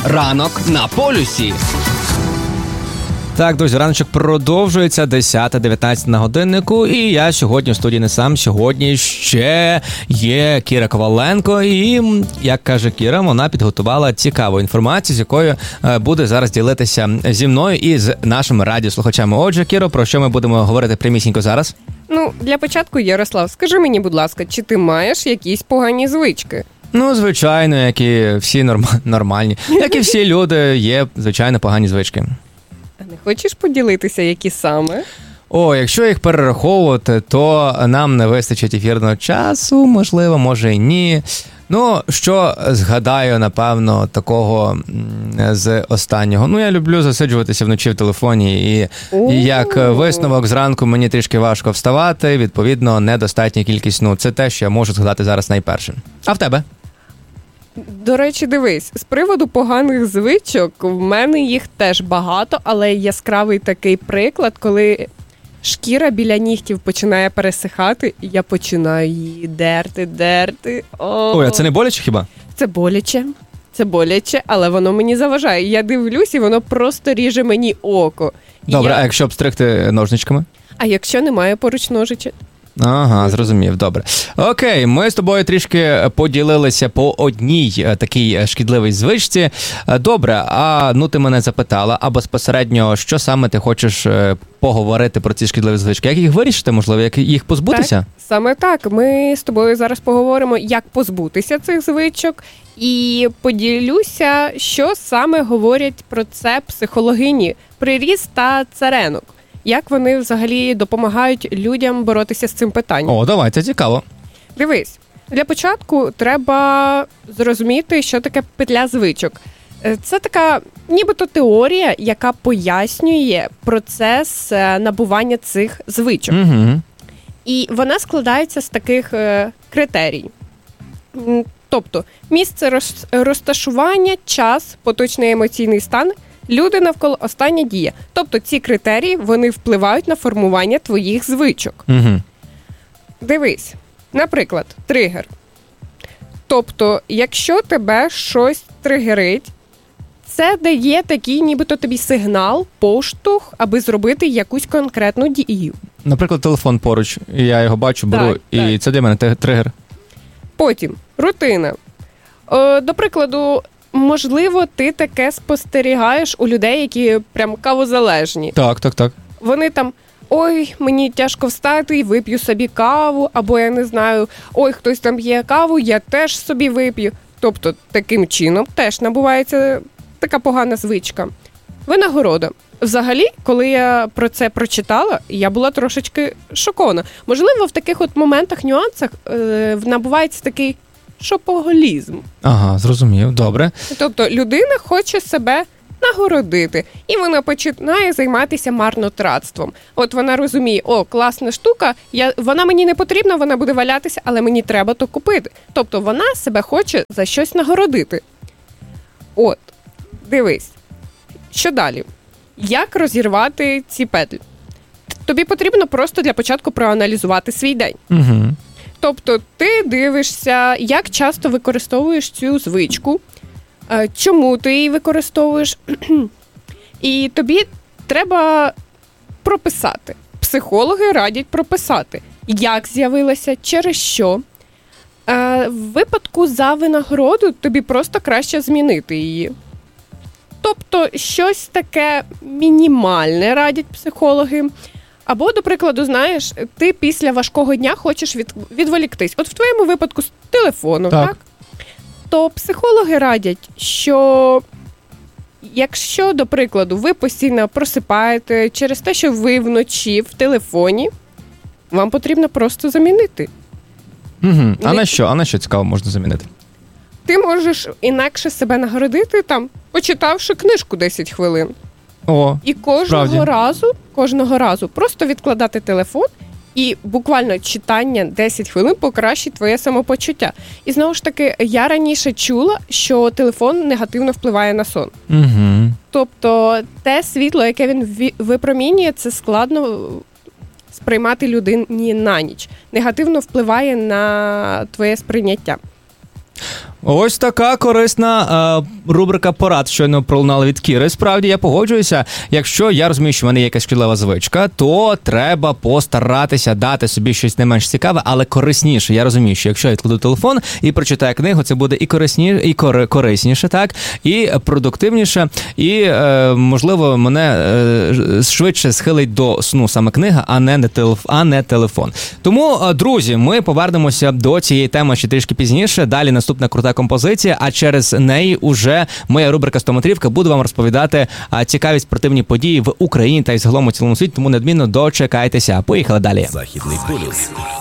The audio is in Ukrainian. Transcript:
Ранок на полюсі. Так, друзі, раночок продовжується, 10:19 на годиннику, і я сьогодні в студії не сам, сьогодні ще є Кіра Коваленко, і, як каже Кіра, вона підготувала цікаву інформацію, з якою буде зараз ділитися зі мною і з нашими радіослухачами. Отже, Кіро, про що ми будемо говорити прямісінько зараз? Для початку, Ярослав, скажи мені, будь ласка, чи ти маєш якісь погані звички? Звичайно, як і всі нормальні, як і всі люди, є, звичайно, погані звички. Не хочеш поділитися, які саме? Якщо їх перераховувати, то нам не вистачить ефірного часу, можливо, може і ні. Що згадаю, напевно, такого з останнього? Я люблю засиджуватися вночі в телефоні, і як висновок, зранку мені трішки важко вставати, відповідно, недостатня кількість, це те, що я можу згадати зараз найперше. А в тебе? До речі, дивись, з приводу поганих звичок, в мене їх теж багато, але яскравий такий приклад, коли шкіра біля нігтів починає пересихати, і я починаю її дерти. А це не боляче хіба? Це боляче, але воно мені заважає. Я дивлюсь, і воно просто ріже мені око. Добре, а якщо обстригти ножничками? А якщо немає поруч ножичок? Ага, зрозумів, добре. Окей, ми з тобою трішки поділилися по одній такій шкідливій звичці. Добре, ти мене запитала, а безпосередньо, що саме ти хочеш поговорити про ці шкідливі звички? Як їх вирішити, можливо, як їх позбутися? Так, саме так. Ми з тобою зараз поговоримо, як позбутися цих звичок, і поділюся, що саме говорять про це психологині Приріз та Царенок. Як вони взагалі допомагають людям боротися з цим питанням? Давай, це цікаво. Дивись, для початку треба зрозуміти, що таке петля звичок. Це така нібито теорія, яка пояснює процес набування цих звичок. Угу. І вона складається з таких критерій. Тобто, місце розташування, час, поточний емоційний стан, люди навколо, остання дія. Тобто ці критерії, вони впливають на формування твоїх звичок. Угу. Дивись, наприклад, тригер. Тобто, якщо тебе щось тригерить, це дає такий нібито тобі сигнал, поштовх, аби зробити якусь конкретну дію. Наприклад, телефон поруч, і я його бачу, беру, і це для мене тригер. Потім, рутина. До прикладу, можливо, ти таке спостерігаєш у людей, які прям кавозалежні. Так. Вони там, мені тяжко встати і вип'ю собі каву, або я не знаю, хтось там п'є каву, я теж собі вип'ю. Тобто, таким чином теж набувається така погана звичка. Винагорода. Взагалі, коли я про це прочитала, я була трошечки шокована. Можливо, в таких моментах, нюансах набувається такий шопоголізм. Ага, зрозумів, добре. Тобто людина хоче себе нагородити, і вона починає займатися марнотратством. Вона розуміє, класна штука, вона мені не потрібна, вона буде валятися, але мені треба то купити. Тобто вона себе хоче за щось нагородити. Дивись, що далі? Як розірвати ці петлі? Тобі потрібно просто для початку проаналізувати свій день. Угу. Тобто ти дивишся, як часто використовуєш цю звичку, чому ти її використовуєш, і тобі треба прописати. Психологи радять прописати, як з'явилася, через що. В випадку за винагороду тобі просто краще змінити її. Тобто щось таке мінімальне радять психологи. Або, до прикладу, знаєш, ти після важкого дня хочеш відволіктись. В твоєму випадку з телефону, так? То психологи радять, що якщо, до прикладу, ви постійно просипаєте через те, що ви вночі в телефоні, вам потрібно просто замінити. Угу. А на що цікаво можна замінити? Ти можеш інакше себе нагородити, почитавши книжку 10 хвилин. І кожного разу просто відкладати телефон, і буквально читання 10 хвилин покращить твоє самопочуття. І знову ж таки, я раніше чула, що телефон негативно впливає на сон. Угу. Тобто те світло, яке він випромінює, це складно сприймати людині на ніч. Негативно впливає на твоє сприйняття. Ось така корисна рубрика порад щойно пролунала від Кіри. Справді, я погоджуюся. Якщо я розумію, що в мене є якась шкідлива звичка, то треба постаратися дати собі щось не менш цікаве, але корисніше. Я розумію, що якщо я відкладу телефон і прочитаю книгу, це буде і корисніше, так, і продуктивніше, і, можливо, мене швидше схилить до сну саме книга, а не телефон. Тому, друзі, ми повернемося до цієї теми ще трішки пізніше. Далі наступна крута композиція, а через неї уже моя рубрика «Стометрівка» буде вам розповідати цікаві спортивні події в Україні та й загалом у цілому світі, тому неодмінно дочекайтеся. Поїхали далі. Західний полюс.